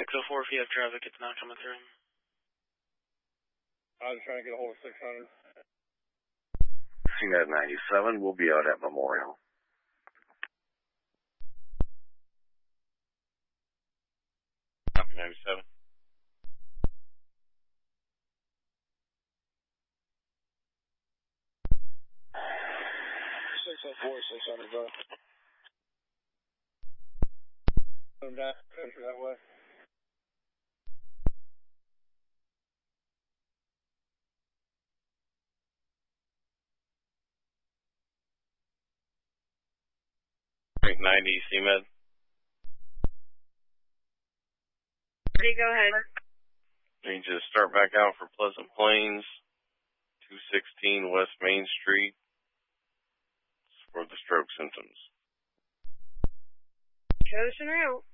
604 if you have traffic, it's not coming through. I was trying to get a hold of 600. CNET 97, we'll be out at Memorial. Copy 97. $604, 600, bro. Come down, country that way. Rank 90, CMed. Ready, go ahead. Need you to start back out for Pleasant Plains, 216 West Main Street, for the stroke symptoms. Ocean route.